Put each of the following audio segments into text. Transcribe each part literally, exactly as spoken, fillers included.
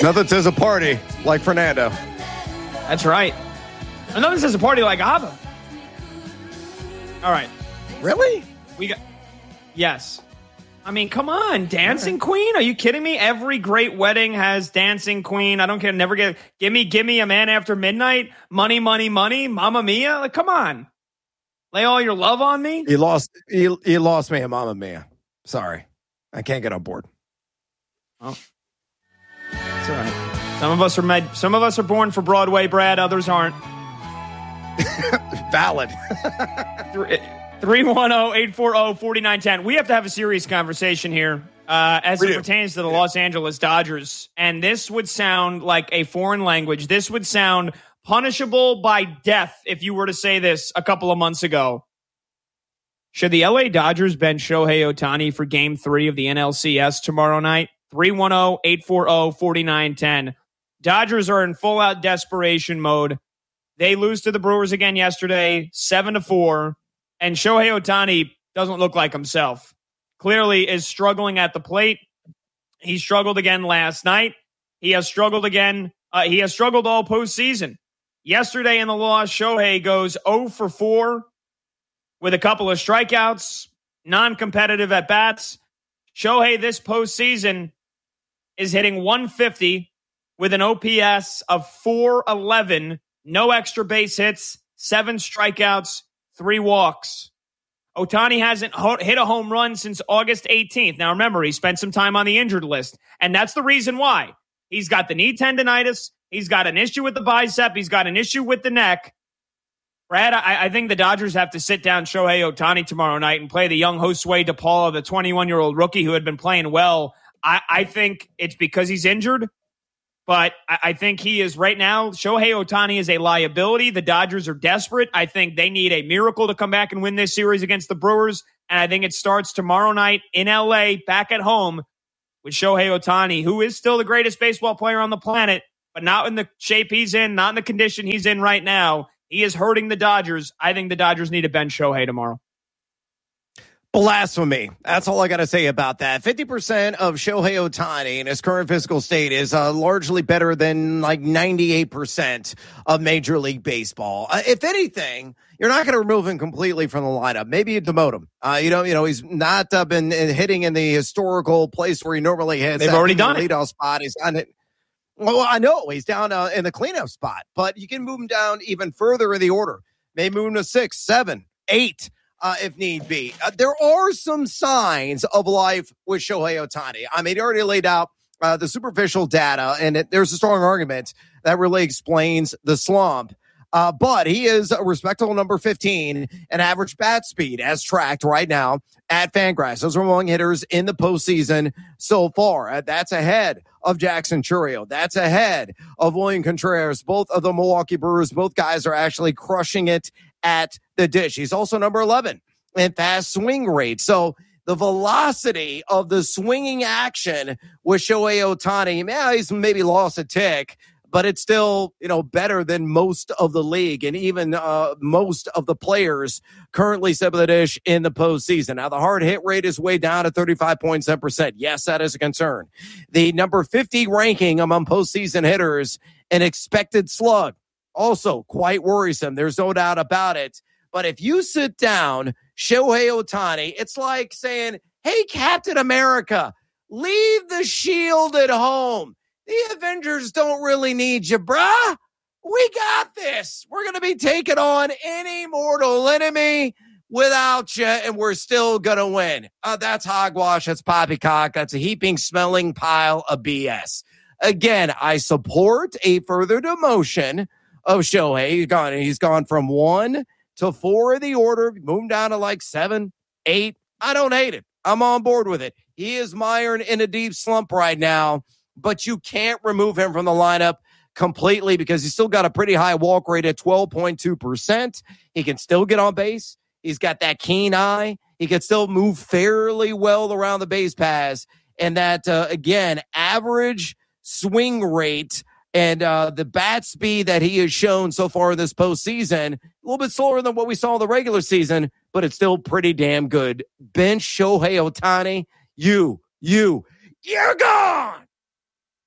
Nothing says a party like Fernando. That's right. And nothing says a party like ABBA. All right. Really? We got. Yes. I mean, come on, Dancing right. Queen? Are you kidding me? Every great wedding has Dancing Queen. I don't care. Never get. Give me, give me a Man After Midnight. Money, money, money. Mamma Mia. Like, come on. Lay all your love on me. You lost. You, you lost me, a Mamma Mia. Sorry, I can't get on board. Oh, that's all right. Some of us are med. Some of us are born for Broadway, Brad. Others aren't. Valid. three one zero, eight four zero, four nine one zero. We have to have a serious conversation here uh, as we it do. pertains to the yeah. Los Angeles Dodgers. And this would sound like a foreign language. This would sound punishable by death if you were to say this a couple of months ago. Should the L A Dodgers bench Shohei Ohtani for game three of the N L C S tomorrow night? three one zero, eight four zero, four nine one zero. Dodgers are in full-out desperation mode. They lose to the Brewers again yesterday, seven to four. And Shohei Ohtani doesn't look like himself. Clearly is struggling at the plate. He struggled again last night. He has struggled again. Uh, he has struggled all postseason. Yesterday in the loss, Shohei goes zero for four with a couple of strikeouts, non-competitive at-bats. Shohei this postseason is hitting one fifty with an O P S of four eleven, no extra base hits, seven strikeouts, three walks. Ohtani hasn't ho- hit a home run since August eighteenth. Now, remember, he spent some time on the injured list, and that's the reason why. He's got the knee tendonitis. He's got an issue with the bicep. He's got an issue with the neck. Brad, I, I think the Dodgers have to sit down Shohei Ohtani tomorrow night and play the young Josue DePaula, the twenty-one-year-old rookie who had been playing well. I, I think it's because he's injured. But I think he is right now, Shohei Ohtani is a liability. The Dodgers are desperate. I think they need a miracle to come back and win this series against the Brewers. And I think it starts tomorrow night in L A, back at home, with Shohei Ohtani, who is still the greatest baseball player on the planet, but not in the shape he's in, not in the condition he's in right now. He is hurting the Dodgers. I think the Dodgers need to bench Shohei tomorrow. Blasphemy. That's all I got to say about that. fifty percent of Shohei Ohtani in his current physical state is uh, largely better than like ninety-eight percent of Major League Baseball. Uh, if anything, you're not going to remove him completely from the lineup. Maybe you demote him. Uh, you know, you know, he's not uh, been hitting in the historical place where he normally hits. They've already done it. Leadoff spot. He's on it. Well, I know he's down uh, in the cleanup spot, but you can move him down even further in the order. Maybe move him to six, seven, eight. Uh, if need be. Uh, there are some signs of life with Shohei Ohtani. I mean, he already laid out uh, the superficial data, and it, there's a strong argument that really explains the slump. Uh, but he is a respectable number fifteen and average bat speed as tracked right now at Fangraphs. Those are among hitters in the postseason so far. Uh, that's ahead of Jackson Chourio. That's ahead of William Contreras. Both of the Milwaukee Brewers, both guys are actually crushing it at the dish. He's also number eleven in fast swing rate. So the velocity of the swinging action with Shohei Ohtani, man, he's maybe lost a tick, but it's still, you know, better than most of the league and even uh, most of the players currently set by the dish in the postseason. Now, the hard hit rate is way down at thirty-five point seven percent. Yes, that is a concern. The number fifty ranking among postseason hitters, an expected slug, also quite worrisome. There's no doubt about it. But if you sit down Shohei Ohtani, it's like saying, hey, Captain America, leave the shield at home. The Avengers don't really need you, bruh. We got this. We're going to be taking on any mortal enemy without you, and we're still going to win. Uh, that's hogwash. That's poppycock. That's a heaping, smelling pile of B S. Again, I support a further demotion of Shohei. He's gone, he's gone from one to four in the order, moved down to like seven, eight. I don't hate it. I'm on board with it. He is mired in a deep slump right now, but you can't remove him from the lineup completely because he's still got a pretty high walk rate at twelve point two percent. He can still get on base. He's got that keen eye. He can still move fairly well around the base paths. And that, uh, again, average swing rate and uh, the bat speed that he has shown so far in this postseason, a little bit slower than what we saw in the regular season, but it's still pretty damn good. Bench Shohei Ohtani, you, you, you're gone.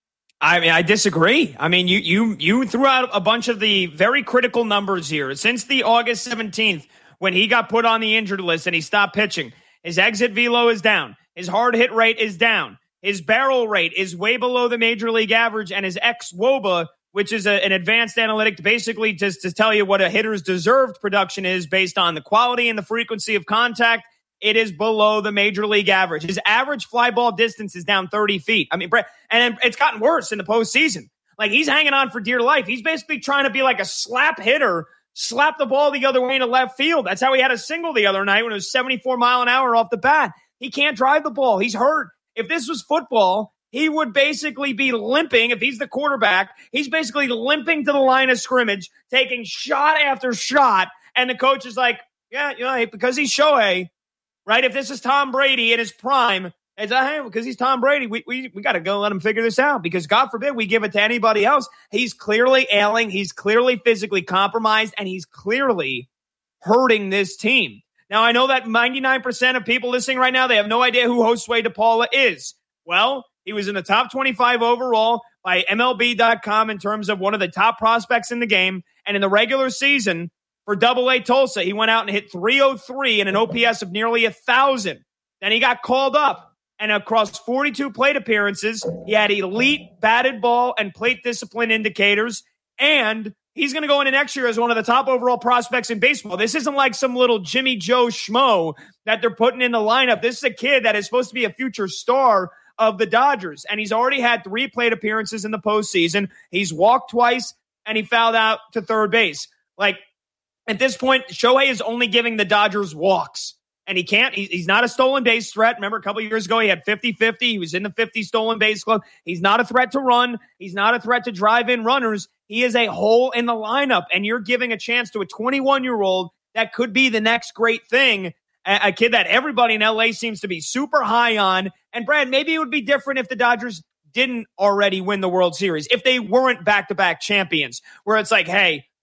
I mean, I disagree. I mean, you you you threw out a bunch of the very critical numbers here. Since the August seventeenth, when he got put on the injured list and he stopped pitching, his exit velo is down. His hard hit rate is down. His barrel rate is way below the major league average, and his ex-W O B A, which is a, an advanced analytic basically just to tell you what a hitter's deserved production is based on the quality and the frequency of contact, it is below the major league average. His average fly ball distance is down thirty feet. I mean, and it's gotten worse in the postseason. Like, he's hanging on for dear life. He's basically trying to be like a slap hitter, slap the ball the other way into left field. That's how he had a single the other night when it was seventy-four mile an hour off the bat. He can't drive the ball. He's hurt. If this was football, he would basically be limping. If he's the quarterback, he's basically limping to the line of scrimmage, taking shot after shot. And the coach is like, yeah, you know, because he's Shohei, right? If this is Tom Brady in his prime, it's like, hey, because he's Tom Brady, we we, we got to go let him figure this out, because God forbid we give it to anybody else. He's clearly ailing. He's clearly physically compromised, and he's clearly hurting this team. Now, I know that ninety-nine percent of people listening right now, they have no idea who Josue DePaula is. Well, he was in the top twenty-five overall by M L B dot com in terms of one of the top prospects in the game. And in the regular season, for Double A Tulsa, he went out and hit three oh three and an O P S of nearly one thousand. Then he got called up, and across forty-two plate appearances, he had elite batted ball and plate discipline indicators, and he's going to go into next year as one of the top overall prospects in baseball. This isn't like some little Jimmy Joe schmo that they're putting in the lineup. This is a kid that is supposed to be a future star of the Dodgers, and he's already had three plate appearances in the postseason. He's walked twice, and he fouled out to third base. Like, at this point, Shohei is only giving the Dodgers walks, and he can't. He's not a stolen base threat. Remember, a couple of years ago, he had fifty-fifty. He was in the fifty stolen base club. He's not a threat to run. He's not a threat to drive in runners. He is a hole in the lineup, and you're giving a chance to a twenty-one-year-old that could be the next great thing, a, a kid that everybody in L A seems to be super high on. And, Brad, maybe it would be different if the Dodgers didn't already win the World Series, if they weren't back-to-back champions, where it's like, hey,